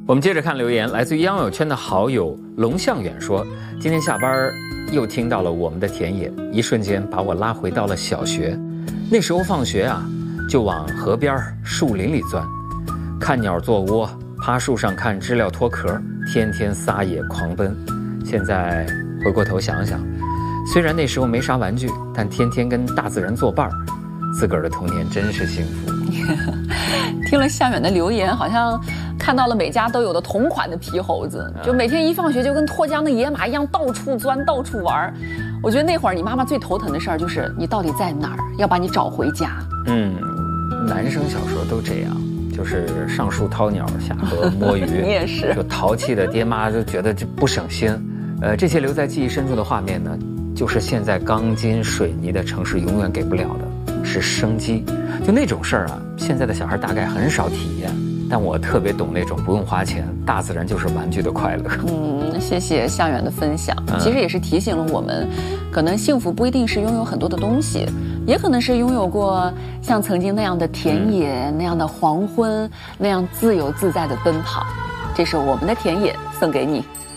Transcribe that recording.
我们接着看留言，来自于央友圈的好友龙向远说，今天下班又听到了我们的田野，一瞬间把我拉回到了小学。那时候放学啊，就往河边树林里钻，看鸟做窝，趴树上看知了脱壳，天天撒野狂奔。现在回过头想想，虽然那时候没啥玩具，但天天跟大自然作伴，自个儿的童年真是幸福。 听了向远的留言，好像看到了每家都有的同款的皮猴子，就每天一放学就跟脱缰的野马一样到处钻到处玩。我觉得那会儿你妈妈最头疼的事儿就是你到底在哪儿，要把你找回家。 男生小时候都这样，就是上树掏鸟，下河摸鱼。 你也是， 就淘气的爹妈就觉得这不省心。这些留在记忆深处的画面呢，就是现在钢筋水泥的城市永远给不了的，是生机。就那种事儿啊，现在的小孩大概很少体验。但我特别懂那种不用花钱，大自然就是玩具的快乐。 谢谢向远的分享，其实也是提醒了我们，可能幸福不一定是拥有很多的东西，也可能是拥有过像曾经那样的田野，那样的黄昏，那样自由自在的奔跑。这是我们的田野，送给你。